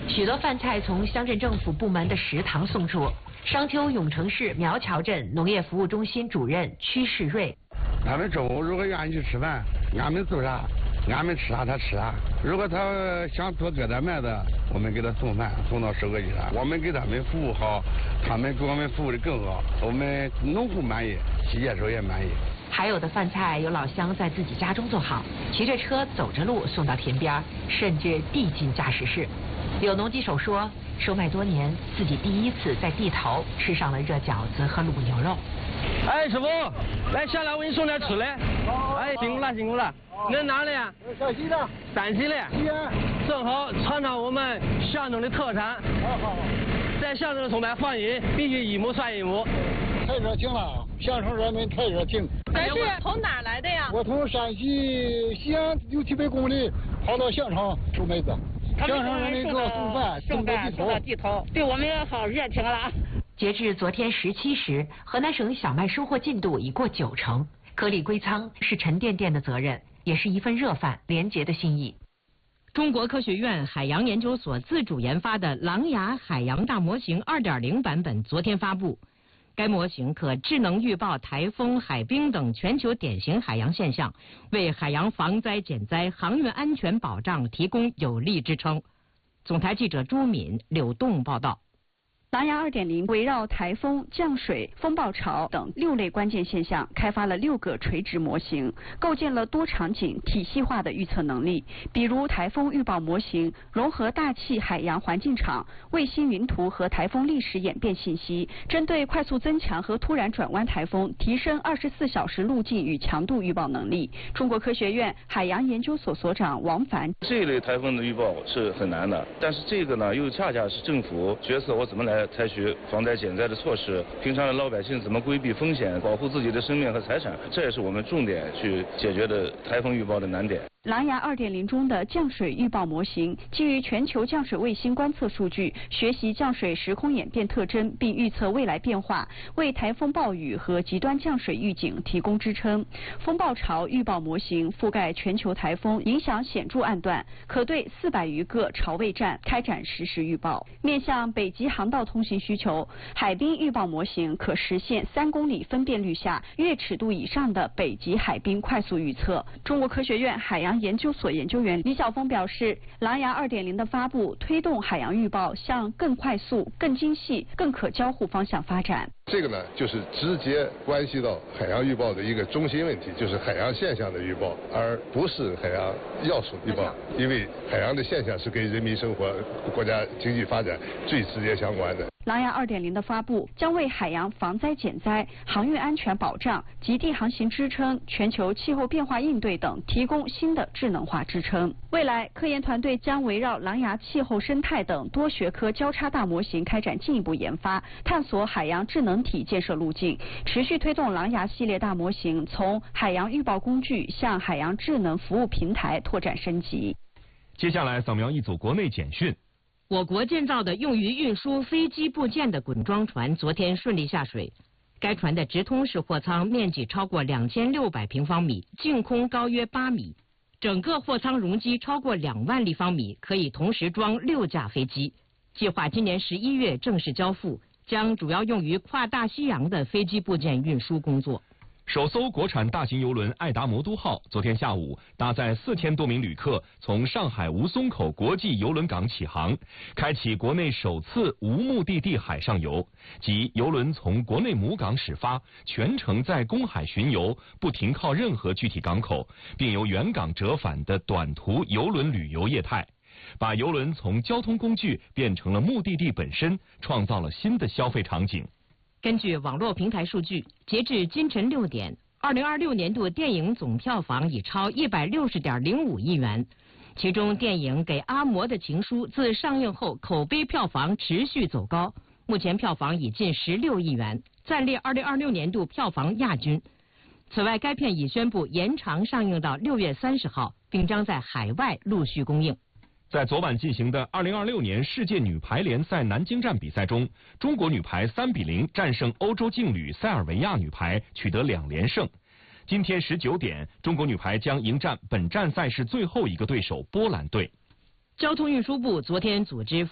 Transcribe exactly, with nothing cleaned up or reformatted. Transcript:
许多饭菜从乡镇政府部门的食堂送出。商丘永城市苗桥镇农业服务中心主任屈世瑞： 俺们中午如果愿意去吃饭，俺们做啥，俺们吃啥他吃啥。如果他想多割点麦子，我们给他送饭，送到收割机上，我们给他们服务好，他们给我们服务的更好，我们农户满意，企业手也满意。 还有的饭菜有老乡在自己家中做好，骑着车走着路送到田边，甚至递进驾驶室。有农机手说，收麦多年，自己第一次在地头吃上了热饺子和卤牛肉。 哎，师傅，来下来，我给你送点吃的。哎，辛苦了，辛苦了。你是哪里啊？ 陕西的。 陕西的。 西安。 正好尝尝我们乡中的特产。 好好好。 在乡中送麦放心，必须一亩算一亩。 太热情了，乡城人民太热情。 咱是从哪儿来的呀？ 我从陕西西安六七百公里跑到乡城收麦子。乡城人民给我送饭，送到地头。 送到地头，对我们好热情了。 截至昨天十七时，河南省小麦收获进度已过九成。颗粒归仓是沉甸甸的责任，也是一份热饭廉洁的心意。 中国科学院海洋研究所自主研发的狼牙海洋大模型 二点零 版本昨天发布。该模型可智能预报台风、海冰等全球典型海洋现象，为海洋防灾减灾、航运安全保障提供有力支撑。总台记者朱敏、柳栋报道。 狼牙 二点零 围绕台风、降水、风暴潮等六类关键现象，开发了六个垂直模型，构建了多场景体系化的预测能力。比如台风预报模型融合大气海洋环境场、卫星云图和台风历史演变信息，针对快速增强和突然转弯台风，提升二十四小时路径与强度预报能力。中国科学院海洋研究所所长王凡： 这一类台风的预报是很难的，但是这个呢，又恰恰是政府决策我怎么来采取防灾减灾的措施，平常的老百姓怎么规避风险，保护自己的生命和财产，这也是我们重点去解决的台风预报的难点。 狼牙 二点零 中的降水预报模型基于全球降水卫星观测数据，学习降水时空演变特征，并预测未来变化，为台风暴雨和极端降水预警提供支撑。风暴潮预报模型覆盖全球台风影响显著暗段，可对四百余个潮位站开展实时预报。面向北极航道通行需求，海冰预报模型可实现三公里分辨率下月尺度以上的北极海冰快速预测。中国科学院海洋研究所研究员李晓峰表示，狼牙 二点零 的发布推动海洋预报向更快速、更精细、更可交互方向发展。 这个呢，就是直接关系到海洋预报的一个中心问题，就是海洋现象的预报，而不是海洋要素预报。因为海洋的现象是跟人民生活、国家经济发展最直接相关的。 狼牙 二点零 的发布将为海洋防灾减灾、航运安全保障、极地航行支撑、全球气候变化应对等提供新的智能化支撑。未来，科研团队将围绕狼牙气候生态等多学科交叉大模型开展进一步研发，探索海洋智能体建设路径，持续推动狼牙系列大模型从海洋预报工具向海洋智能服务平台拓展升级。 接下来扫描一组国内简讯。 我国建造的用于运输飞机部件的滚装船昨天顺利下水。该船的直通式货舱面积超过两千六百平方米，净空高约八米，整个货舱容积超过两万立方米，可以同时装六架飞机。计划今年十一月正式交付，将主要用于跨大西洋的飞机部件运输工作。 首艘国产大型邮轮爱达魔都号昨天下午搭载四千多名旅客从上海吴淞口国际邮轮港起航，开启国内首次无目的地海上游，即邮轮从国内母港始发，全程在公海巡游，不停靠任何具体港口，并由原港折返的短途邮轮旅游业态，把邮轮从交通工具变成了目的地本身，创造了新的消费场景。 根据网络平台数据，截至今晨六点，二零二六年度电影总票房已超一百六十点零五亿元，其中电影《给阿嬷的情书》自上映后口碑票房持续走高，目前票房已近十六亿元，暂列二零二六年度票房亚军。此外，该片已宣布延长上映到六月三十号，并将在海外陆续公映。 在昨晚进行的二零二六年世界女排联赛南京站比赛中，中国女排三比零战胜欧洲劲旅塞尔维亚女排，取得两连胜。今天十九点，中国女排将迎战本站赛事最后一个对手波兰队。 交通运输部昨天组织